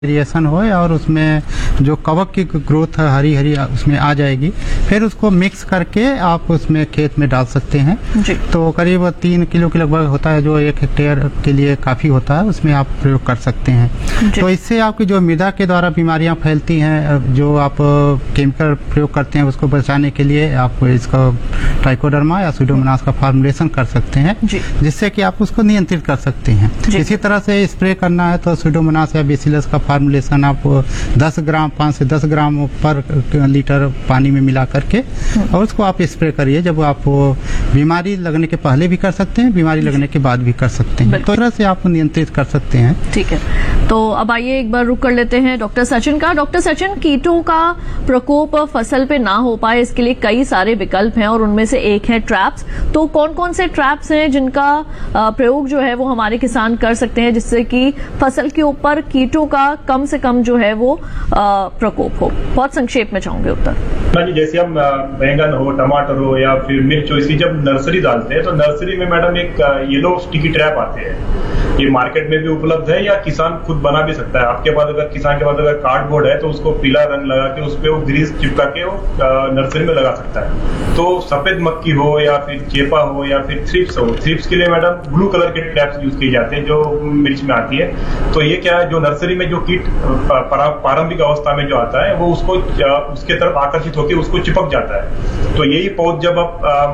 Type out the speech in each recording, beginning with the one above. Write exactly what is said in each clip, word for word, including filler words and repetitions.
Variation हो और उसमें जो कवक की ग्रोथ है हरी हरी उसमें आ जाएगी। फिर उसको मिक्स करके आप उसमें खेत में डाल सकते हैं जी। तो करीब तीन किलो के लगभग होता है, जो एक हेक्टेयर के लिए काफ़ी होता है, उसमें आप प्रयोग कर सकते हैं। तो इससे आपकी जो मृदा के द्वारा बीमारियां फैलती हैं, जो आप केमिकल प्रयोग करते हैं, उसको बचाने के लिए आप इसका ट्राइकोडर्मा या सूडोमोनास का फार्मुलेशन कर सकते हैं, जिससे कि आप उसको नियंत्रित कर सकते हैं। इसी तरह से स्प्रे करना है तो सूडोमोनास या बेसिलस का फार्मुलेशन आप दस ग्राम पाँच से दस ग्राम पर लीटर पानी में मिला करके और उसको आप स्प्रे करिए। जब आप बीमारी लगने के पहले भी कर सकते हैं, बीमारी लगने के बाद भी कर सकते हैं, तो इस तरह से आप नियंत्रित कर सकते हैं। ठीक है, तो अब आइए एक बार रुक कर लेते हैं डॉक्टर सचिन का। डॉक्टर सचिन, कीटों का प्रकोप फसल पे ना हो पाए इसके लिए कई सारे विकल्प हैं और उनमें से एक है ट्रैप्स। तो कौन कौन से ट्रैप्स हैं जिनका प्रयोग जो है वो हमारे किसान कर सकते हैं जिससे कि फसल के ऊपर कीटों का कम से कम जो है वो प्रकोप हो? बहुत संक्षेप में चाहूंगे उत्तर। जैसे हम बैंगन हो, टमाटर हो या फिर मिर्च हो, इसकी जब नर्सरी डालते हैं तो नर्सरी में मैडम एक येलो स्टिकी ट्रैप आते हैं। ये मार्केट में भी उपलब्ध है या किसान खुद बना भी सकता है। आपके पास अगर किसान के पास अगर कार्डबोर्ड है तो उसको पीला रंग लगा के उस पर वो ग्रीस चिपका के वो नर्सरी में लगा सकता है। तो सफेद मक्खी हो या फिर चेपा हो या फिर थ्रिप्स हो, थ्रिप्स के लिए मैडम ब्लू कलर के ट्रैप्स यूज किए जाते हैं जो मिर्च में आती है। तो ये क्या है, जो नर्सरी में जो कीट प्रारंभिक अवस्था में जो आता है वो उसको उसके तरफ आकर्षित होकर उसको चिपक जाता है। तो यही पौध जब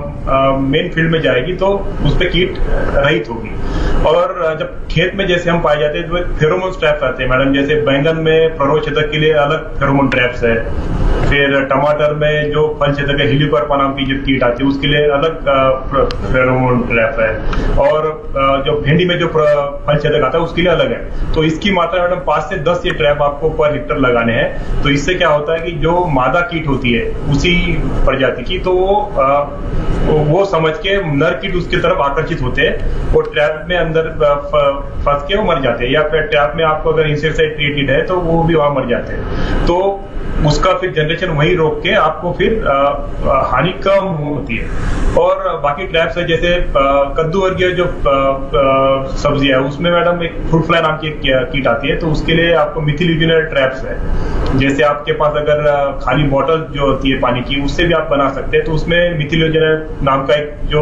आप मेन फील्ड में जाएगी तो उस पर कीट रहित होगी। और जब खेत में जैसे हम पाए जाते हैं तो फेरोमोन ट्रैप्स आते हैं मैडम। जैसे बैंगन में प्ररोचक के लिए अलग फेरोमोन ट्रैप्स है, फिर टमाटर में जो फल छेदक है हेलिकोवर्पा नाम की जो कीट आती है उसके लिए अलग फेरोमोन ट्रैप है, और जो भिंडी में जो फल छेदक आता है उसके लिए अलग है। तो इसकी मात्रा मैडम पांच से दस ये ट्रैप आपको पर हेक्टर लगाने हैं। तो इससे क्या होता है कि जो मादा कीट होती है उसी प्रजाति की, तो वो वो समझ के नर कीट उसकी तरफ आकर्षित होते हैं और ट्रैप में अंदर फंस के वो मर जाते हैं, या फिर ट्रैप में आपको अगर इंसेक्टिसाइड ट्रीटेड है तो वो भी वहां मर जाते हैं। तो उसका फिर जनरेशन वही रोक के आपको फिर आ, आ, हानि कम होती है। और बाकी ट्रैप्स है जैसे कद्दू वर्गीय जो सब्जी है उसमें मैडम एक फ्रूट फ्लाई नाम की कीट आती है, तो उसके लिए आपको मिथिलिजिनल ट्रैप्स है। जैसे आपके पास अगर खाली बॉटल जो होती है पानी की उससे भी आप बना सकते हैं, तो उसमें मिथिलिजिनल नाम का एक जो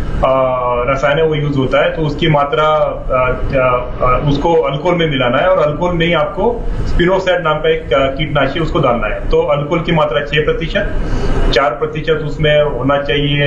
रसायन है वो यूज होता है। तो उसकी मात्रा आ, आ, उसको अल्कोहल में मिलाना है और अल्कोहल में ही आपको स्पिनोसाइड नाम का एक कीटनाशी उसको डालना है। तो अल्कोहल की मात्रा छह प्रतिशत, चार प्रतिशत उसमें होना चाहिए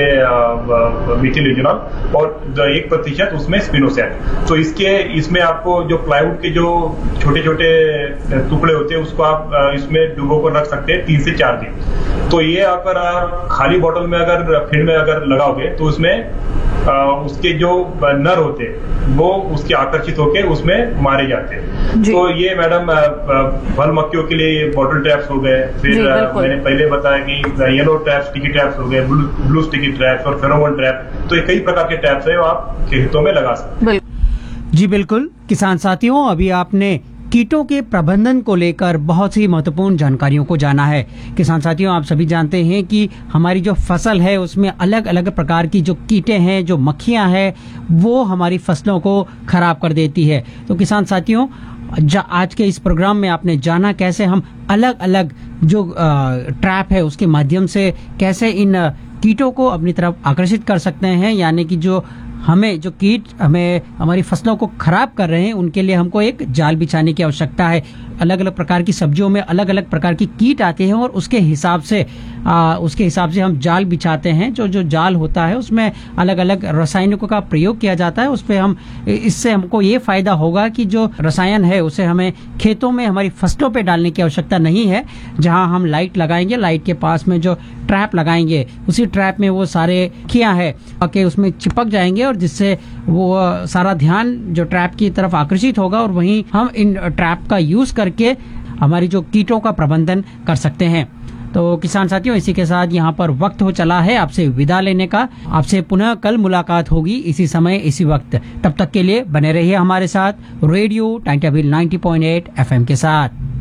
मिथिलिजिनॉल और एक प्रतिशत उसमें स्पिनोसाइड। तो इसके इसमें आपको जो प्लाईवुड के जो छोटे छोटे टुकड़े होते हैं उसको आप इसमें डुबो कर रख सकते हैं तीन से चार दिन। तो ये अगर खाली बोतल में अगर फील्ड में अगर लगाओगे तो उसमें आ, उसके जो नर होते हैं वो उसके आकर्षित होकर उसमें मारे जाते हैं। तो ये मैडम फल मक्खियों के लिए बॉटल ट्रैप्स हो गए, फिर मैंने पहले बताया कि येलो ट्रैप्स, स्टिकी ट्रैप्स हो गए, ब्लू स्टिकी ट्रैप्स और फेरोमोन ट्रैप। तो ये कई प्रकार के ट्रैप्स है वो आप खेतों में लगा सकते हैं। जी बिल्कुल किसान साथियों, अभी आपने कीटों के प्रबंधन को लेकर बहुत सी महत्वपूर्ण जानकारियों को जाना है। किसान साथियों, आप सभी जानते हैं कि हमारी जो फसल है उसमें अलग अलग प्रकार की जो कीटें हैं, जो मक्खियां हैं, वो हमारी फसलों को खराब कर देती है। तो किसान साथियों, आज के इस प्रोग्राम में आपने जाना कैसे हम अलग अलग जो ट्रैप है उसके माध्यम से कैसे इन कीटों को अपनी तरफ आकर्षित कर सकते हैं, यानी कि जो हमें जो कीट हमें हमारी फसलों को खराब कर रहे हैं उनके लिए हमको एक जाल बिछाने की आवश्यकता है। अलग अलग प्रकार की सब्जियों में अलग अलग प्रकार की कीट आते हैं और उसके हिसाब से आ, उसके हिसाब से हम जाल बिछाते हैं। जो जो जाल होता है उसमें अलग अलग रसायनों का प्रयोग किया जाता है। उस पर हम इससे हमको ये फायदा होगा कि जो रसायन है उसे हमें खेतों में हमारी फसलों पे डालने की आवश्यकता नहीं है। जहां हम लाइट लगाएंगे, लाइट के पास में जो ट्रैप लगाएंगे उसी ट्रैप में वो सारे खिया है कि उसमें चिपक जाएंगे और जिससे वो सारा ध्यान जो ट्रैप की तरफ आकर्षित होगा और वहीं हम इन ट्रैप का यूज करके हमारी जो कीटों का प्रबंधन कर सकते हैं। तो किसान साथियों, इसी के साथ यहाँ पर वक्त हो चला है आपसे विदा लेने का। आपसे पुनः कल मुलाकात होगी इसी समय इसी वक्त। तब तक के लिए बने रहिए हमारे साथ रेडियो टाइम टेबल नब्बे पॉइंट आठ एफएम के साथ।